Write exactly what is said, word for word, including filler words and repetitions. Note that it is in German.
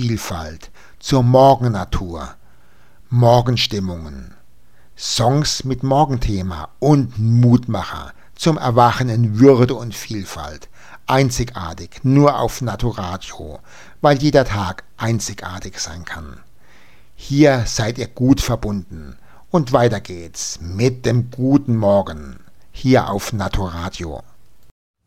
Vielfalt, zur Morgennatur, Morgenstimmungen, Songs mit Morgenthema und Mutmacher zum Erwachen in Würde und Vielfalt. Einzigartig, nur auf Naturadio, weil jeder Tag einzigartig sein kann. Hier seid ihr gut verbunden. Und weiter geht's mit dem guten Morgen, hier auf Naturadio.